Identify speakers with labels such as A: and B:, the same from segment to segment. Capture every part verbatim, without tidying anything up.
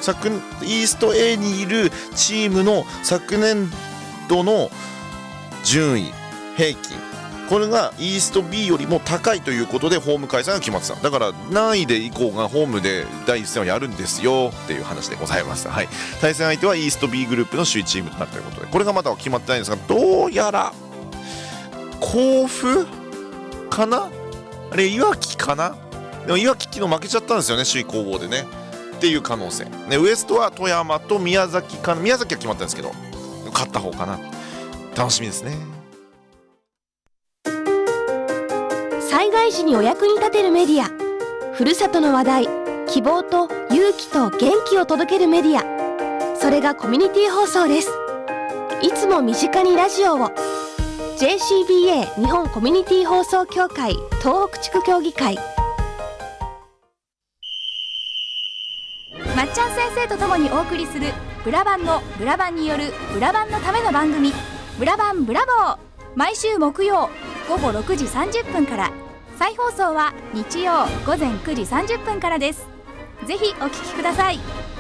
A: 昨イースト A にいるチームの昨年度の順位平均、これがイースト B よりも高いということでホーム開催が決まってた。だから何位で以降がホームで第一戦をやるんですよっていう話でございます。はい、対戦相手はイースト B グループの首位チームとなるということで、これがまだ決まってないんですが、どうやら甲府かな、あれいわきかな。でもいわき昨日負けちゃったんですよね、首位攻防でねっていう可能性ね。ウエストは富山と宮崎かな、宮崎は決まったんですけど勝った方かな。楽しみですね。
B: 災害時にお役に立てるメディア、ふるさとの話題、希望と勇気と元気を届けるメディア、それがコミュニティ放送です。いつも身近にラジオを ジェーシービーエー 日本コミュニティ放送協会東北地区協議会。
C: まっちゃん先生とともにお送りするブラバンのブラバンによるブラバンのための番組、ブラバンブラボー、毎週木曜ごごろくじさんじゅっぷんから、再放送は日曜午前くじさんじゅっぷんからです。ぜひお聞きください。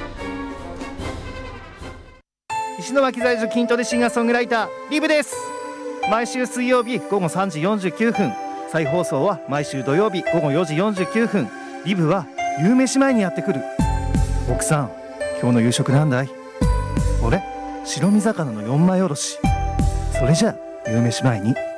D: 石巻在住筋トレシンガーソングライターリブです。毎週水曜日ごごさんじよんじゅうきゅうふん、再放送は毎週土曜日ごごよじよんじゅうきゅうふん。リブは夕飯前にやってくる。奥さん、今日の夕食なんだい？俺、白身魚の四枚おろし。それじゃあ夕飯前に。